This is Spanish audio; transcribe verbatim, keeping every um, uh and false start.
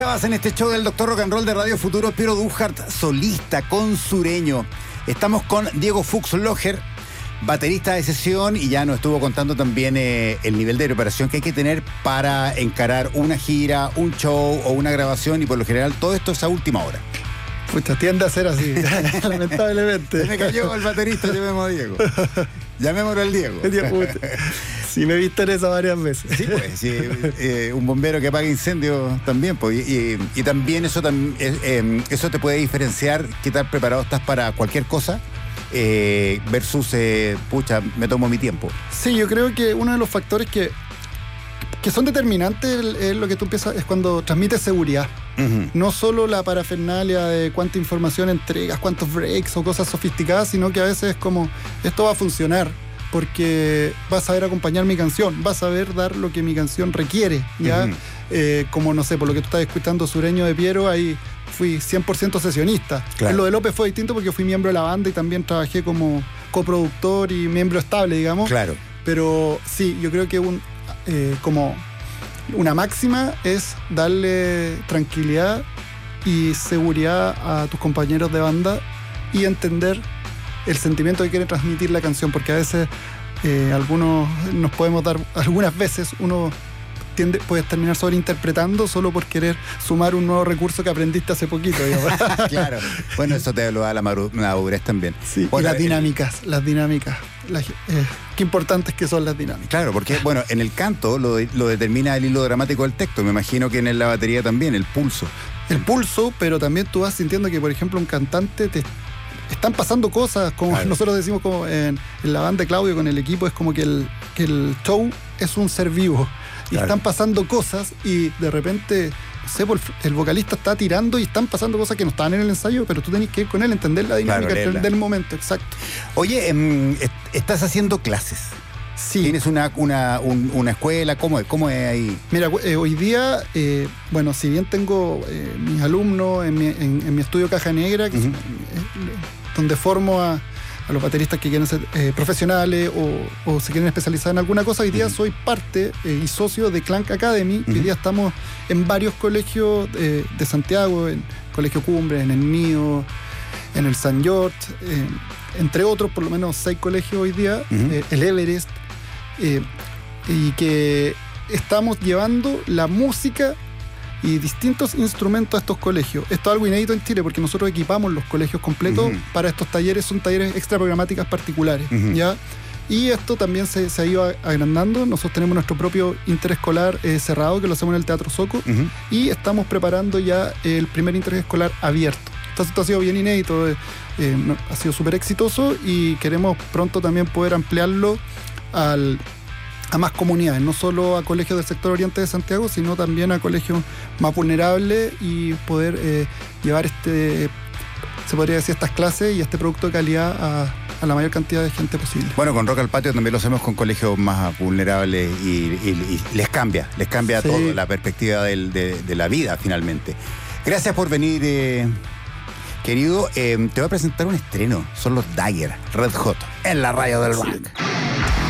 En este show del Doctor Rock and Roll de Radio Futuro, Piero Duhart, solista con Sureño. Estamos con Diego Fuchslocher, baterista de sesión, y ya nos estuvo contando también eh, el nivel de preparación que hay que tener para encarar una gira, un show o una grabación, y por lo general todo esto es a última hora. Pucha, tiende a ser así, lamentablemente. Se me cayó el baterista, llamémoslo a Diego. Llamémoslo al Diego. Sí, me he visto en eso varias veces. Sí, pues, sí, eh, un bombero que apaga incendios también, pues, y, y, y también eso, tam, eh, eh, eso te puede diferenciar qué tan preparado estás para cualquier cosa eh, versus, eh, pucha, me tomo mi tiempo. Sí, yo creo que uno de los factores que, que son determinantes es lo que tú empiezas, es cuando transmites seguridad. Uh-huh. No solo la parafernalia de cuánta información entregas, cuántos breaks o cosas sofisticadas, sino que a veces es como, esto va a funcionar porque vas a saber acompañar mi canción, vas a saber dar lo que mi canción requiere, ¿ya? Uh-huh. Eh, como, no sé, por lo que tú estás escuchando Sureño de Piero, ahí fui cien por ciento sesionista. Claro. En lo de López fue distinto porque fui miembro de la banda y también trabajé como coproductor y miembro estable, digamos. Claro. Pero sí, yo creo que un, eh, como una máxima es darle tranquilidad y seguridad a tus compañeros de banda y entender el sentimiento que quiere transmitir la canción, porque a veces eh, algunos nos podemos dar, algunas veces uno tiende, puedes terminar sobreinterpretando solo por querer sumar un nuevo recurso que aprendiste hace poquito, digamos. Claro, bueno, eso te lo da la madurez también. Sí, bueno, y las dinámicas, el... las dinámicas, las, eh, qué importantes que son las dinámicas. Claro, porque bueno, en el canto lo, lo determina el hilo dramático del texto, me imagino que en la batería también, el pulso. El pulso, pero también tú vas sintiendo que, por ejemplo, un cantante te están pasando cosas, como claro. Nosotros decimos como en, en la banda de Claudio con el equipo, es como que el, que el show es un ser vivo y claro. Están pasando cosas y de repente, no sé, el vocalista está tirando y están pasando cosas que no estaban en el ensayo, pero tú tenés que ir con él, entender la dinámica claro, del momento, exacto. Oye, eh, estás haciendo clases. Sí. ¿Tienes una, una, un, una escuela? ¿Cómo es, cómo es ahí? Mira, eh, hoy día, eh, bueno, si bien tengo eh, mis alumnos en mi, en, en mi estudio Caja Negra, que uh-huh. son, eh, donde formo a, a los bateristas que quieren ser eh, profesionales o, o se quieren especializar en alguna cosa, hoy día uh-huh. soy parte eh, y socio de Clank Academy. Uh-huh. Hoy día estamos en varios colegios eh, de Santiago, en Colegio Cumbre, en el Nido, en el San George, eh, entre otros, por lo menos seis colegios hoy día, uh-huh. eh, el Everest, eh, y que estamos llevando la música y distintos instrumentos a estos colegios. Esto es algo inédito en Chile porque nosotros equipamos los colegios completos uh-huh. para estos talleres, son talleres extra programáticas particulares, uh-huh. ¿ya? Y esto también se, se ha ido agrandando. Nosotros tenemos nuestro propio interescolar eh, cerrado, que lo hacemos en el Teatro Soco, uh-huh. y estamos preparando ya el primer interescolar abierto. Entonces esto ha sido bien inédito, eh, eh, ha sido súper exitoso y queremos pronto también poder ampliarlo al... a más comunidades, no solo a colegios del sector oriente de Santiago, sino también a colegios más vulnerables y poder eh, llevar este, se podría decir, estas clases y este producto de calidad a, a la mayor cantidad de gente posible. Bueno, con Rock al Patio también lo hacemos con colegios más vulnerables y, y, y les cambia, les cambia sí. todo, la perspectiva del, de, de la vida finalmente. Gracias por venir, eh, querido. Eh, te voy a presentar un estreno, son los Dagger, Red Hot, en la radio del rock. Sí.